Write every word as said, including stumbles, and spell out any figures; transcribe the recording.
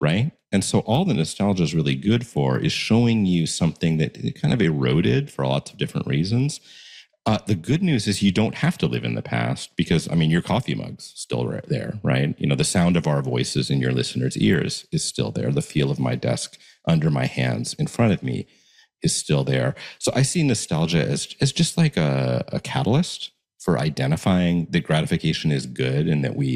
right? And so all the nostalgia is really good for is showing you something that kind of eroded for lots of different reasons. Uh, the good news is you don't have to live in the past because, I mean, your coffee mug's still right there, right? You know, the sound of our voices in your listeners' ears is still there. The feel of my desk under my hands in front of me is still there. So I see nostalgia as, as just like a, a catalyst for identifying that gratification is good and that we